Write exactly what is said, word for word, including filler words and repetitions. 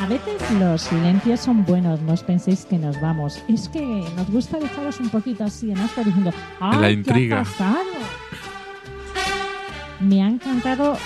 A veces los silencios son buenos, no os penséis que nos vamos. Es que nos gusta dejaros un poquito así en asco diciendo, ¡ay, la intriga! ¿qué ha pasado? Me ha encantado